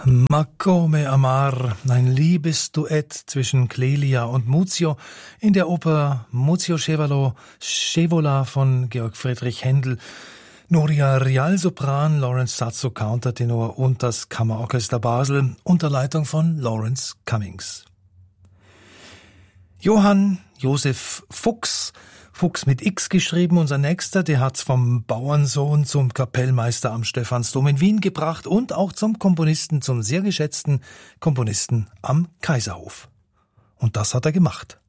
Ma come amar, ein Liebesduett zwischen Clelia und Muzio in der Oper Muzio Scevola von Georg Friedrich Händel. Nuria Realsopran, Lawrence Sazzo Countertenor und das Kammerorchester Basel unter Leitung von Lawrence Cummings. Johann Josef Fuchs mit X geschrieben, unser Nächster, der hat's vom Bauernsohn zum Kapellmeister am Stephansdom in Wien gebracht und auch zum Komponisten, zum sehr geschätzten Komponisten am Kaiserhof. Und das hat er gemacht.